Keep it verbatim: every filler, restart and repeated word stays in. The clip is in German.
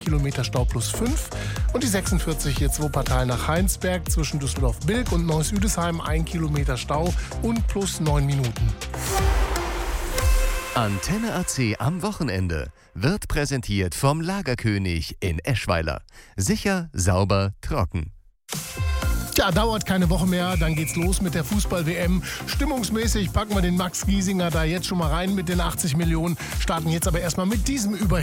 Kilometer Stau plus fünf. Und die sechsundvierzig jetzt Wuppertal nach Heinsberg zwischen Düsseldorf-Bilk und Neuss-Üdesheim ein Kilometer Stau und plus neun Minuten. Antenne A C am Wochenende wird präsentiert vom Lagerkönig in Eschweiler. Sicher, sauber, trocken. Tja, dauert keine Woche mehr, dann geht's los mit der Fußball-W M. Stimmungsmäßig packen wir den Max Giesinger da jetzt schon mal rein mit den achtzig Millionen, starten jetzt aber erstmal mit diesem Über